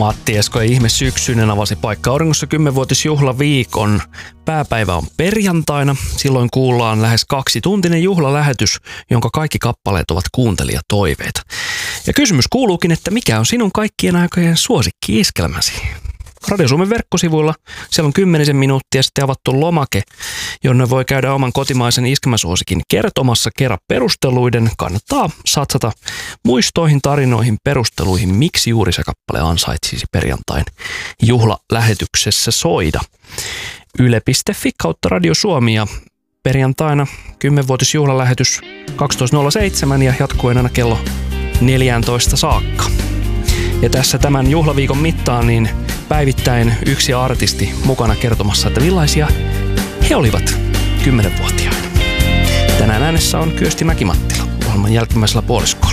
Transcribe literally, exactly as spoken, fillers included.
Matti Esko ja Ihme syksyinen avasi paikka auringossa kymmenvuotisjuhlaviikon. Pääpäivä on perjantaina. Silloin kuullaan lähes kaksituntinen juhlalähetys, jonka kaikki kappaleet ovat kuuntelijatoiveita. Ja kysymys kuuluukin, että mikä on sinun kaikkien aikojen suosikki-iskelmäsi? Radio Suomen verkkosivuilla siellä on kymmenisen minuuttia sitten avattu lomake, jonne voi käydä oman kotimaisen iskelmäsuosikin kertomassa kerran perusteluiden. Kannattaa satsata muistoihin, tarinoihin, perusteluihin, miksi juuri se kappale ansaitsisi perjantain juhlalähetyksessä soida. Yle piste fi kautta Radio Suomi ja perjantaina kymmenvuotisjuhlalähetys kaksitoista nolla seitsemän ja jatkuen aina kello neljätoista saakka. Ja tässä tämän juhlaviikon mittaan niin päivittäin yksi artisti mukana kertomassa, että millaisia he olivat kymmenvuotiaina. Tänään äänessä on Kyösti Mäki-Mattila ohjelman jälkimmäisellä puoliskolla.